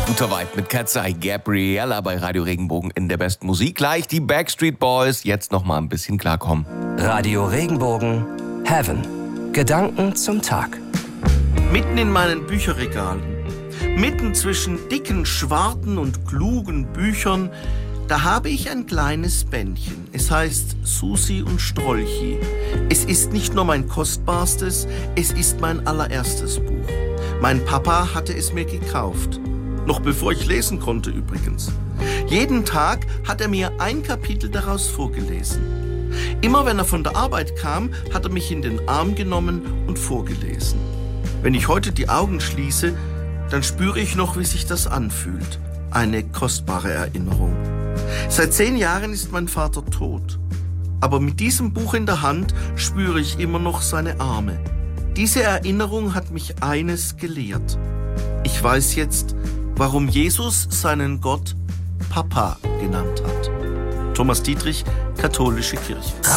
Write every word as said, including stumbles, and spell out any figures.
Guter Vibe mit Cat's Eye Gabriella bei Radio Regenbogen in der besten Musik. Gleich die Backstreet Boys. Jetzt noch mal ein bisschen klarkommen. Radio Regenbogen Heaven. Gedanken zum Tag. Mitten in meinen Bücherregalen, mitten zwischen dicken, schwarzen und klugen Büchern, da habe ich ein kleines Bändchen. Es heißt Susi und Strolchi. Es ist nicht nur mein kostbarstes, es ist mein allererstes Buch. Mein Papa hatte es mir gekauft. Noch bevor ich lesen konnte übrigens. Jeden Tag hat er mir ein Kapitel daraus vorgelesen. Immer wenn er von der Arbeit kam, hat er mich in den Arm genommen und vorgelesen. Wenn ich heute die Augen schließe, dann spüre ich noch, wie sich das anfühlt. Eine kostbare Erinnerung. Seit zehn Jahren ist mein Vater tot. Aber mit diesem Buch in der Hand spüre ich immer noch seine Arme. Diese Erinnerung hat mich eines gelehrt. Ich weiß jetzt, warum Jesus seinen Gott Papa genannt hat. Thomas Dietrich, Katholische Kirche.